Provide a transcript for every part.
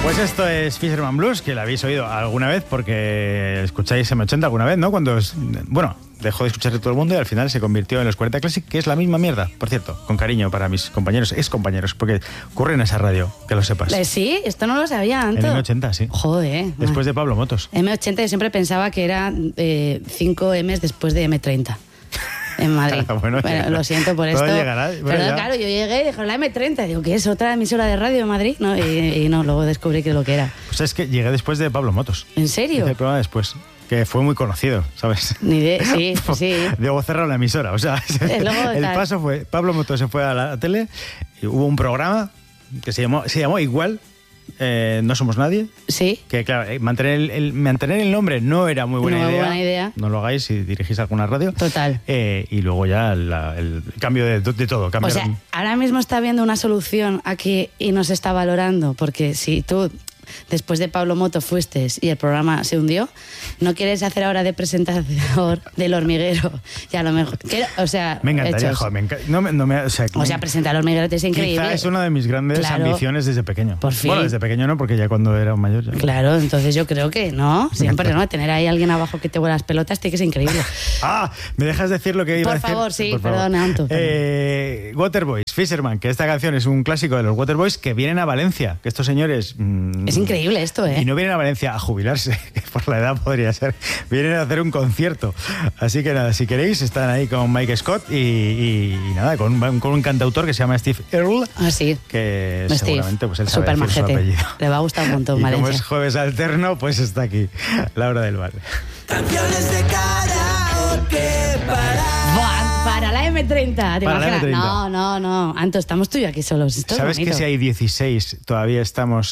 Pues esto es Fisherman Blues, que la habéis oído alguna vez porque escucháis M80 alguna vez, ¿no? Cuando dejó de escuchar de todo el mundo y al final se convirtió en los 40 Classic, que es la misma mierda, por cierto, con cariño para mis compañeros, excompañeros, porque ocurre en esa radio, que lo sepas. Sí, esto no lo sabía antes. En M80, sí. Joder. Después de Pablo Motos. M80 yo siempre pensaba que era 5 M's después de M30. En Madrid. Bueno, lo siento por esto. Llegará, pero claro, yo llegué y dije la M30. Digo, ¿qué es? ¿Otra emisora de radio de Madrid? ¿No? Y no, luego descubrí que es lo que era. Pues es que llegué después de Pablo Motos. ¿En serio? Hice el programa después, que fue muy conocido, ¿sabes? Ni idea, sí. Luego cerraron la emisora, o sea, el paso fue, Pablo Motos se fue a la tele y hubo un programa que se llamó igual, No Somos Nadie. Sí. Que claro, mantener el nombre no era muy buena idea. No lo hagáis si dirigís alguna radio. Total. Y luego ya el cambio de todo. O sea, ahora mismo está habiendo una solución aquí y no se está valorando, porque si tú después de Pablo Moto fuiste y el programa se hundió, ¿no quieres hacer ahora de presentador del Hormiguero? Y a lo mejor, me encantaría, joder, presentar el Hormiguero es increíble. Quizá es una de mis grandes ambiciones desde pequeño. Por fin. Bueno, desde pequeño no, porque ya cuando era un mayor ya. Claro, entonces yo creo que no, siempre no, tener ahí a alguien abajo que te vuela las pelotas tiene que ser increíble. ¿Me dejas decir lo que iba a decir? Por favor, sí, perdona, Anto. Waterboys, Fisherman, que esta canción es un clásico de los Waterboys que vienen a Valencia, que estos señores... Es increíble esto, ¿eh? Y no vienen a Valencia a jubilarse, que por la edad podría ser. Vienen a hacer un concierto. Así que nada, si queréis, están ahí con Mike Scott y nada, con un cantautor que se llama Steve Earle. Ah, sí. Que Steve, seguramente pues él sabe decir su apellido. Le va a gustar un montón, y Valencia. como es jueves alterno, pues está aquí, la hora del bar. Canciones de karaoke para la M30, ¿te imaginas? La M30. No. Anto, estamos tú y yo aquí solos. Esto ¿Sabes es bonito. que si hay 16 todavía estamos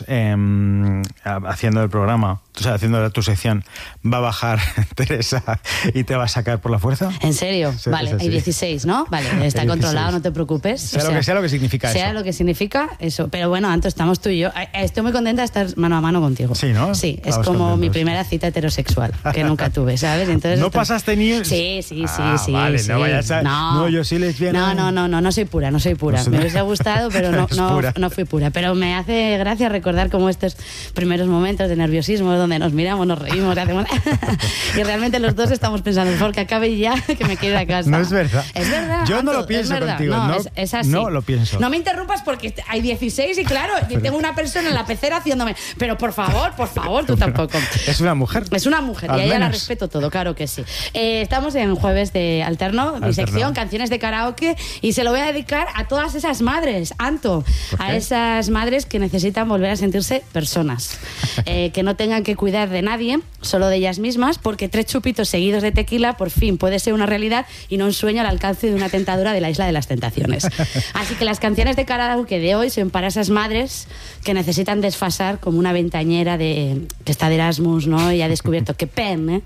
haciendo el programa, o sea, haciendo tu sección, va a bajar Teresa y te va a sacar por la fuerza? ¿En serio? Sí, vale, hay 16, ¿no? Vale, está controlado, no te preocupes. Sea lo que significa eso. Sea lo que significa eso. Pero bueno, Anto, estamos tú y yo. Estoy muy contenta de estar mano a mano contigo. Sí, ¿no? Sí, es como mi primera cita heterosexual, que nunca tuve, ¿sabes? Entonces, ¿No pasaste ni...? Sí. Vale, sí. no vayas a... No, yo sí lesbiana. No soy pura. Me hubiese gustado, pero no fui pura. Pero me hace gracia recordar como estos primeros momentos de nerviosismo donde nos miramos, nos reímos, hacemos... y realmente los dos estamos pensando, por favor, que acabe ya, que me quiero ir a casa. No es verdad. Es verdad. Yo Anto, no lo pienso contigo. Es así. No lo pienso. No me interrumpas porque hay 16 y claro, yo tengo una persona en la pecera haciéndome, pero por favor, tú tampoco. Es una mujer. Es una mujer y a ella la respeto todo, claro que sí. Estamos en jueves de Alterno, mi sección, canciones de karaoke, y se lo voy a dedicar a todas esas madres, Anto, a esas madres que necesitan volver a sentirse personas, que no tengan que cuidar de nadie, solo de ellas mismas, porque 3 chupitos seguidos de tequila por fin puede ser una realidad y no un sueño al alcance de una tentadora de la Isla de las Tentaciones. Así que las canciones de karaoke de hoy son para esas madres que necesitan desfasar como una ventañera que está de Erasmus, ¿no? Y ha descubierto que pen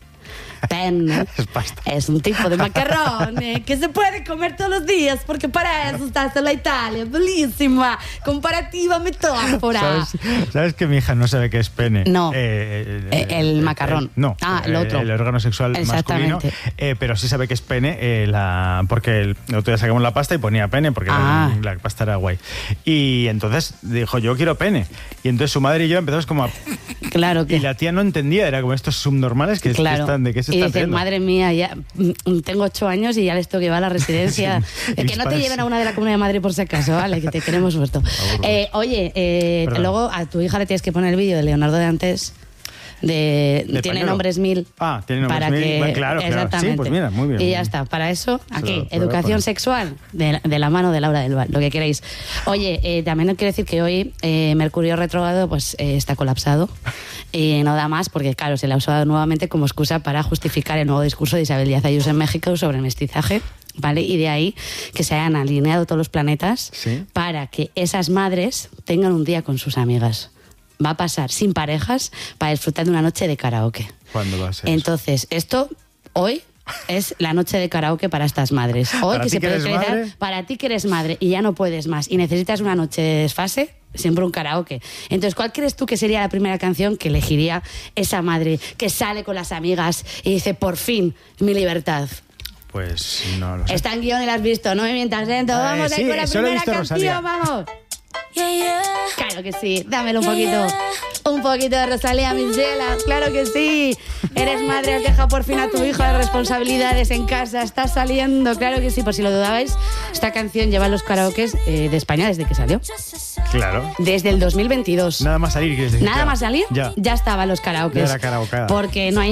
es un tipo de macarrón que se puede comer todos los días, porque para eso está la Italia. Bellísima comparativa metáfora. ¿Sabes que mi hija no sabe qué es pene? No. El macarrón. El otro. El órgano sexual masculino. Pero sí sabe que es pene, porque el otro día sacamos la pasta y ponía pene, porque la pasta era guay. Y entonces dijo, yo quiero pene. Y entonces su madre y yo empezamos como a... Claro que... Y la tía no entendía, era como estos subnormales que están de qué se y están dice, riendo. madre mía, ya tengo 8 años y ya les tengo que llevar a la residencia. Que no te lleven a una de la Comunidad de Madrid por si acaso, ¿vale? Que te queremos muerto. Luego a tu hija le tienes que poner el vídeo de Leonardo de antes. Tiene pañuelo. nombres 1000. Tiene nombres para 1000. Que, claro. Exactamente. Sí, pues mira, muy bien. Y ya está. Para eso, aquí, Pero educación sexual de la mano de Laura del Val, lo que queréis. Oye, también quiero decir que hoy Mercurio retrógrado pues está colapsado y no da más porque, claro, se le ha usado nuevamente como excusa para justificar el nuevo discurso de Isabel Díaz Ayuso en México sobre el mestizaje. ¿Vale? Y de ahí que se hayan alineado todos los planetas para que esas madres tengan un día con sus amigas. Va a pasar sin parejas para disfrutar de una noche de karaoke. ¿Cuándo va a ser? Entonces, esto hoy es la noche de karaoke para estas madres. Hoy que se puede utilizar para ti que eres madre y ya no puedes más y necesitas una noche de desfase, siempre un karaoke. Entonces, ¿cuál crees tú que sería la primera canción que elegiría esa madre que sale con las amigas y dice, por fin, mi libertad? Pues no lo sé. Está en guión y la has visto, no me mientas, ¿eh? Vamos a ir con la primera canción, vamos. Claro, Claro que sí, dámelo un poquito. Un poquito de Rosalía, mis Yelas, claro que sí. Eres madre, has dejado por fin a tu hijo de responsabilidades en casa, estás saliendo, claro que sí. Por si lo dudabais, esta canción lleva los karaokes de España desde que salió. Claro. Desde el 2022. Nada más salir. Nada más salir, ya estaba los karaokes. Ya era karaokeada. Porque no hay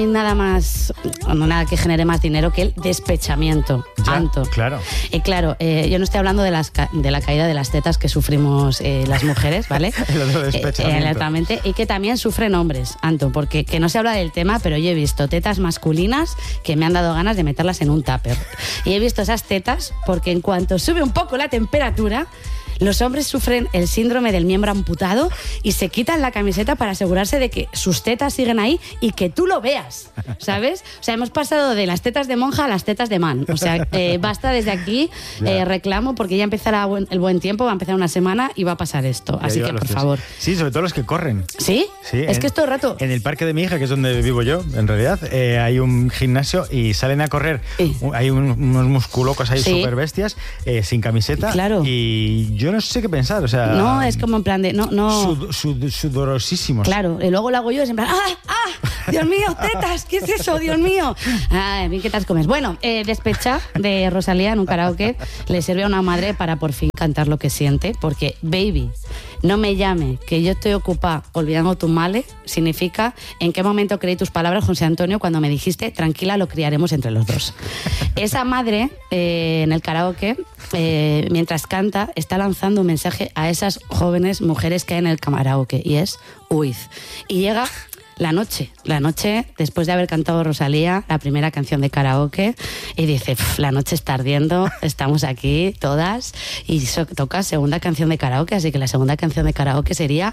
nada que genere más dinero que el despechamiento. Anto. Claro. Claro, yo no estoy hablando de la caída de las tetas que sufrimos las mujeres, ¿vale? El otro despechamiento. Exactamente. Y que también sufren hombres, Anto, porque que no se habla del tema, pero yo he visto tetas masculinas que me han dado ganas de meterlas en un tupper. Y he visto esas tetas porque en cuanto sube un poco la temperatura, los hombres sufren el síndrome del miembro amputado y se quitan la camiseta para asegurarse de que sus tetas siguen ahí y que tú lo veas, ¿sabes? O sea, hemos pasado de las tetas de monja a las tetas de man. O sea, basta desde aquí, reclamo, porque ya empezará el buen tiempo, va a empezar una semana y va a pasar esto. Así que, por favor. Sí, sobre todo los que corren. ¿Sí? Es que es todo el rato. En el parque de mi hija, que es donde vivo yo, en realidad, hay un gimnasio y salen a correr. Hay unos musculocos ahí súper bestias, sin camiseta. Claro. Y yo no sé qué pensar, o sea... No, es como en plan de... No. Sudorosísimos. Claro, y luego lo hago yo, es en plan... ¡Ah! ¡Dios mío, tetas! ¿Qué es eso, Dios mío? Ay, ¿qué tal comes? Bueno, Despecha, de Rosalía, en un karaoke, le sirve a una madre para por fin cantar lo que siente, porque, baby, no me llame, que yo estoy ocupada olvidando tu male, significa en qué momento creí tus palabras, José Antonio, cuando me dijiste, tranquila, lo criaremos entre los dos. Esa madre, en el karaoke, mientras canta, está lanzando un mensaje a esas jóvenes mujeres que hay en el karaoke, y es, huid. Y llega... La noche, después de haber cantado Rosalía, la primera canción de karaoke, y dice, la noche está ardiendo, estamos aquí todas, y toca segunda canción de karaoke, así que la segunda canción de karaoke sería...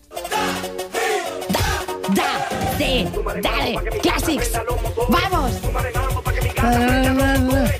¡Dale! ¡Classics! ¡Vamos! ¡Dámelo!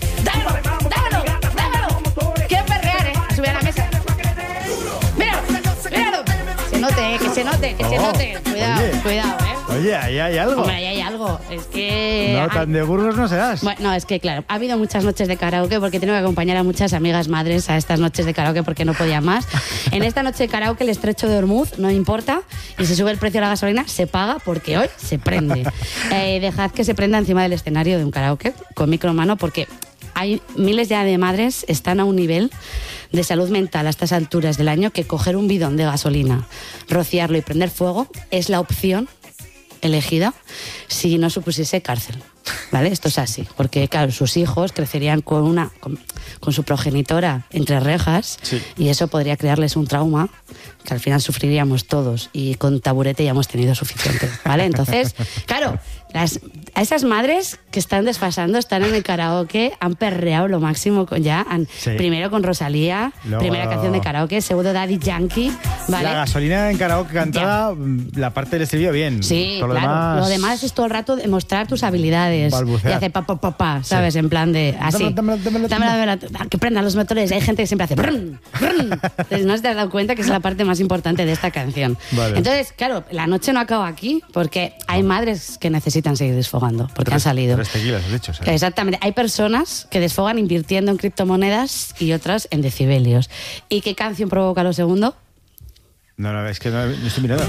¡Quiero perrear, subir a la mesa! ¡Míralo! Que se note. Cuidado, Oye, ahí hay algo. Hombre, ahí hay algo. Es que... No, tan de Burgos no serás. Bueno, no, es que claro, ha habido muchas noches de karaoke porque tengo que acompañar a muchas amigas madres a estas noches de karaoke porque no podía más. En esta noche de karaoke el estrecho de Ormuz no importa y si sube el precio de la gasolina se paga porque hoy se prende. Dejad que se prenda encima del escenario de un karaoke con micro en mano porque hay miles ya de madres están a un nivel de salud mental a estas alturas del año que coger un bidón de gasolina, rociarlo y prender fuego es la opción elegida si no supusiese cárcel, ¿vale? Esto es así, porque claro, sus hijos crecerían con su progenitora entre rejas y eso podría crearles un trauma que al final sufriríamos todos y con taburete ya hemos tenido suficiente, ¿vale? Entonces, claro, a esas madres que están desfasando, están en el karaoke, han perreado lo máximo primero con Rosalía, primera canción de karaoke, segundo Daddy Yankee, ¿vale? La gasolina en karaoke cantada, la parte del estribillo bien. Sí, todo claro. Lo demás es todo el rato demostrar tus habilidades. Balbucear. Y hace pa, ¿sabes? En plan de así. Dámela, que prendan los motores. Hay gente que siempre hace brrn. Entonces no te has dado cuenta que es la parte más importante de esta canción. Vale. Entonces, claro, la noche no acaba aquí porque hay madres que necesitan seguir desfogando porque han salido. 3 tequilas, has dicho. ¿Sabes? Exactamente. Hay personas que desfogan invirtiendo en criptomonedas y otras en decibelios. ¿Y qué canción provoca lo segundo? No, es que no estoy mirando.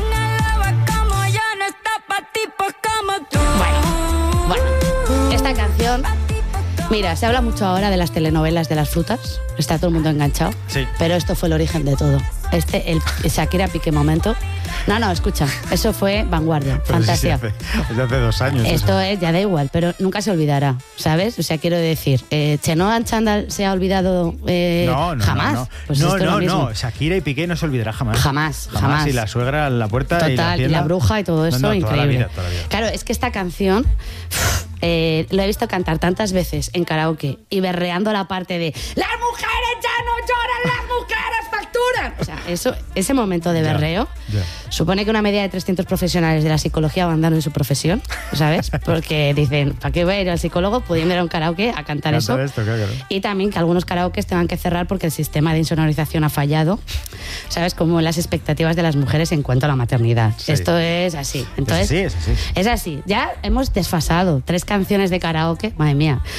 Bueno, esta canción... Mira, se habla mucho ahora de las telenovelas de las frutas. Está todo el mundo enganchado. Sí. Pero esto fue el origen de todo. El Shakira Piqué momento. No, escucha. Eso fue vanguardia, pero fantasía. Sí, hace 2 años. Esto es, ya da igual, pero nunca se olvidará, ¿sabes? O sea, quiero decir, ¿Chenoa Chandal se ha olvidado jamás? No. Pues no. Shakira y Piqué no se olvidará jamás. Jamás. Y la suegra en la puerta. Total, y la bruja y todo eso, increíble. Toda la vida. Claro, es que esta canción... lo he visto cantar tantas veces en karaoke y berreando la parte de ¡las mujeres ya no lloran, las mujeres facturan! O sea, ese momento de berreo supone que una media de 300 profesionales de la psicología abandonan su profesión, ¿sabes? Porque dicen, ¿para qué voy a ir al psicólogo pudiendo ir a un karaoke a cantar eso? Esto, claro. Y también que algunos karaokes tengan que cerrar porque el sistema de insonorización ha fallado, ¿sabes? Como las expectativas de las mujeres en cuanto a la maternidad. Sí. Esto es así. Entonces, es así. Es así. Ya hemos desfasado 3 canciones de karaoke, madre mía.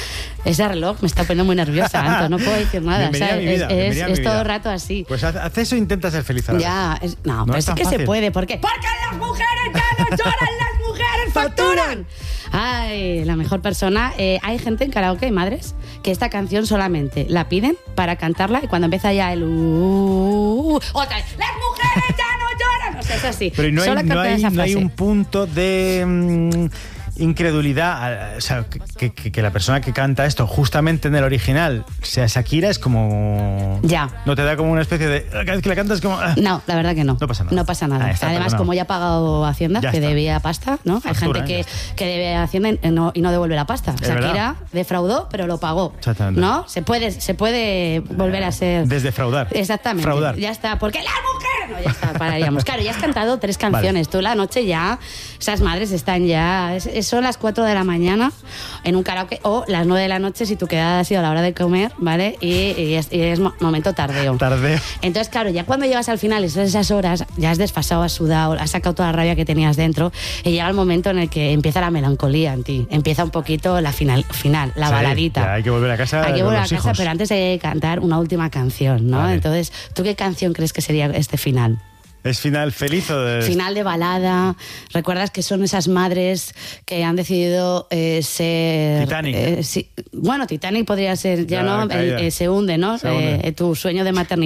Ese reloj me está poniendo muy nerviosa, Anto, no puedo decir nada. Bienvenida a mi vida, bienvenida a mi es todo vida. el rato así. Pues haz eso e intenta ser feliz ahora. Ya, no, No pero es sí tan que fácil. se puede. ¿Por qué? Porque las mujeres ya no lloran, las mujeres facturan. Ay, la mejor persona. Hay gente en karaoke, madres, que esta canción solamente la piden para cantarla y cuando empieza ya el otra vez, las mujeres ya no lloran. O sea, es así. Pero Solo cantan esa no hay frase. un punto de incredulidad, o sea, que la persona que canta esto justamente en el original sea Shakira, es como... Ya. ¿No te da como una especie de... Cada vez que la cantas como... No, la verdad que no. No pasa nada. No pasa nada. Ah, está Además, perdonado. como ya ha pagado Hacienda, Ya que está. debía pasta, ¿no? Factura, Hay ya gente que debe Hacienda y no devuelve la pasta. Es Shakira verdad. defraudó, pero lo pagó. Exactamente. ¿No? Se puede volver a ser... Desdefraudar. Exactamente. Fraudar. Ya está. Porque las mujeres... No, ya está, pararíamos. Claro, ya has cantado 3 canciones. Tú la noche ya... Esas madres están ya... son las 4 de la mañana en un karaoke o las 9 de la noche si tu quedada ha sido a la hora de comer, ¿vale? Y es momento tardeo. Tardeo. Entonces, claro, ya cuando llegas al final y son esas horas, ya has desfasado, has sudado, has sacado toda la rabia que tenías dentro y llega el momento en el que empieza la melancolía en ti. Empieza un poquito la final la Sí, baladita. ya hay que volver a casa Hay que con volver a los casa, hijos. pero antes de cantar una última canción, ¿no? Vale. Entonces, ¿tú qué canción crees que sería este final? ¿Es final feliz o de...? Final de balada. ¿Recuerdas que son esas madres que han decidido ser... Titanic. Sí. Bueno, Titanic podría ser, ya Ya, no, caída. se hunde, ¿no? Se hunde. Tu sueño de maternidad.